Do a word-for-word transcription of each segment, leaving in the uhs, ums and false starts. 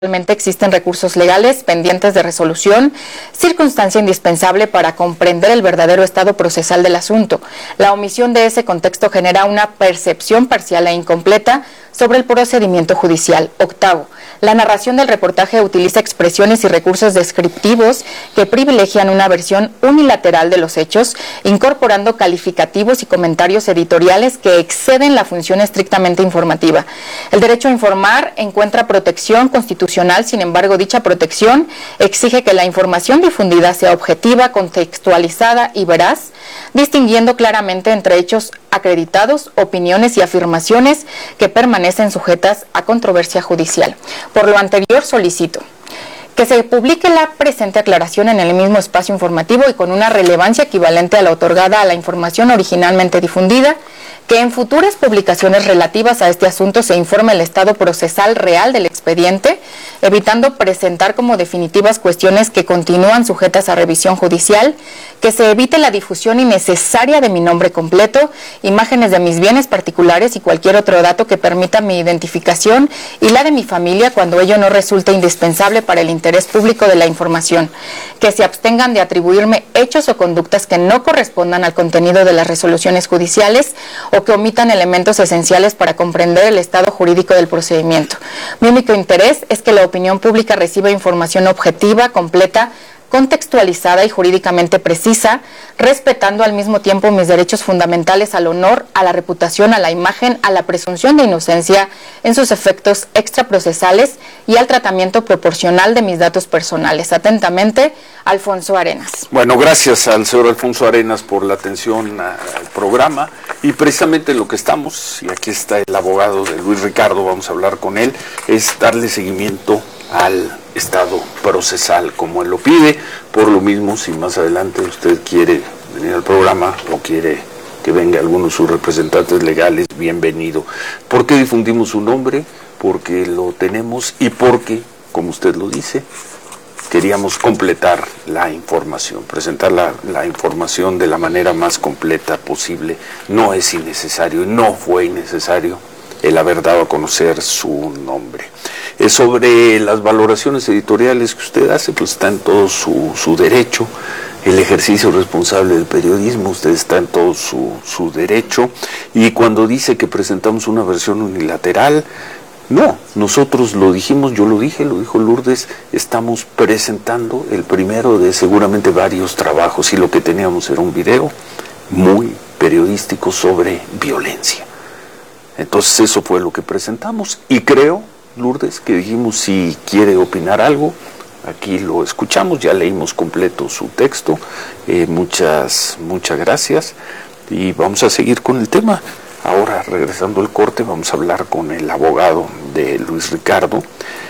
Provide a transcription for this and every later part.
Actualmente existen recursos legales pendientes de resolución, circunstancia indispensable para comprender el verdadero estado procesal del asunto. La omisión de ese contexto genera una percepción parcial e incompleta sobre el procedimiento judicial. Octavo, la narración del reportaje utiliza expresiones y recursos descriptivos que privilegian una versión unilateral de los hechos, incorporando calificativos y comentarios editoriales que exceden la función estrictamente informativa. El derecho a informar encuentra protección constitucional, sin embargo, dicha protección exige que la información difundida sea objetiva, contextualizada y veraz, distinguiendo claramente entre hechos acreditados, opiniones y afirmaciones que permanecen sujetas a controversia judicial. Por lo anterior, solicito que se publique la presente aclaración en el mismo espacio informativo y con una relevancia equivalente a la otorgada a la información originalmente difundida, que en futuras publicaciones relativas a este asunto se informe el estado procesal real del expediente, evitando presentar como definitivas cuestiones que continúan sujetas a revisión judicial, que se evite la difusión innecesaria de mi nombre completo, imágenes de mis bienes particulares y cualquier otro dato que permita mi identificación y la de mi familia cuando ello no resulte indispensable para el interés público de la información, que se abstengan de atribuirme hechos o conductas que no correspondan al contenido de las resoluciones judiciales o que omitan elementos esenciales para comprender el estado jurídico del procedimiento. Mi único interés es que la opinión pública reciba información objetiva, completa, contextualizada y jurídicamente precisa, respetando al mismo tiempo mis derechos fundamentales al honor, a la reputación, a la imagen, a la presunción de inocencia en sus efectos extraprocesales y al tratamiento proporcional de mis datos personales. Atentamente, Alfonso Arenas. Bueno, gracias al señor Alfonso Arenas por la atención al programa y precisamente lo que estamos, y aquí está el abogado de Luis Ricardo, vamos a hablar con él, es darle seguimiento al estado procesal como él lo pide. Por lo mismo, si más adelante usted quiere venir al programa o quiere que venga alguno de sus representantes legales, bienvenido. ¿Por qué difundimos su nombre? Porque lo tenemos y porque, como usted lo dice, queríamos completar la información, presentar la, la información de la manera más completa posible. No es innecesario, no fue innecesario el haber dado a conocer su nombre. Eh, sobre las valoraciones editoriales que usted hace, pues está en todo su, su derecho. El ejercicio responsable del periodismo, usted está en todo su, su derecho. Y cuando dice que presentamos una versión unilateral, no, nosotros lo dijimos, yo lo dije, lo dijo Lourdes, estamos presentando el primero de seguramente varios trabajos y lo que teníamos era un video muy periodístico sobre violencia. Entonces eso fue lo que presentamos y creo, Lourdes, que dijimos si quiere opinar algo, aquí lo escuchamos, ya leímos completo su texto, eh, muchas, muchas gracias y vamos a seguir con el tema. Ahora, regresando al corte, vamos a hablar con el abogado de Luis Ricardo,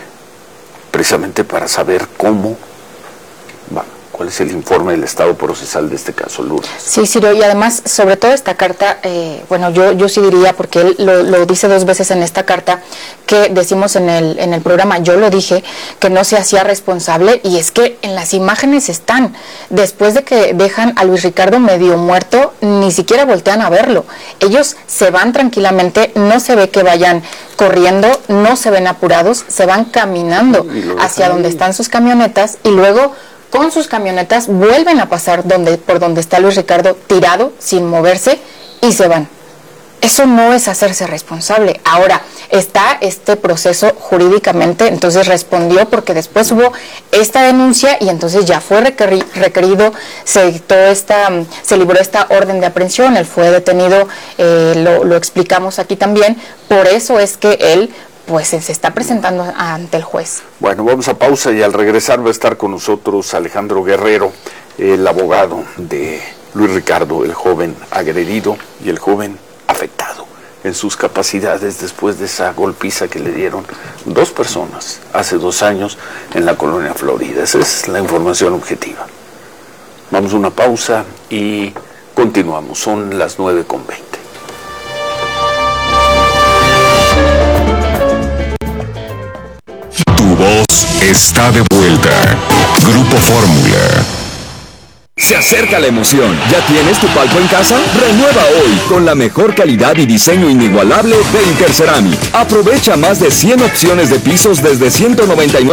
precisamente para saber cómo va. ¿Cuál es el informe del estado procesal de este caso, Lourdes? Sí, Ciro, y además, sobre todo esta carta, eh, bueno, yo yo sí diría, porque él lo, lo dice dos veces en esta carta, que decimos en el, en el programa, yo lo dije, que no se hacía responsable, y es que en las imágenes están, después de que dejan a Luis Ricardo medio muerto, ni siquiera voltean a verlo. Ellos se van tranquilamente, no se ve que vayan corriendo, no se ven apurados, se van caminando hacia donde están sus camionetas, y luego con sus camionetas vuelven a pasar donde, por donde está Luis Ricardo tirado, sin moverse, y se van. Eso no es hacerse responsable. Ahora, está este proceso jurídicamente, entonces respondió porque después hubo esta denuncia y entonces ya fue requeri- requerido, se dictó esta, se libró esta orden de aprehensión, él fue detenido, eh, lo, lo explicamos aquí también, por eso es que él pues se está presentando ante el juez. Bueno, vamos a pausa y al regresar va a estar con nosotros Alejandro Guerrero, el abogado de Luis Ricardo, el joven agredido y el joven afectado en sus capacidades después de esa golpiza que le dieron dos personas hace dos años en la colonia Florida. Esa es la información objetiva. Vamos a una pausa y continuamos. Son las nueve con veinte. Tu voz está de vuelta. Grupo Fórmula. Se acerca la emoción. ¿Ya tienes tu palco en casa? Renueva hoy con la mejor calidad y diseño inigualable de Interceramic. Aprovecha más de cien opciones de pisos desde ciento noventa y nueve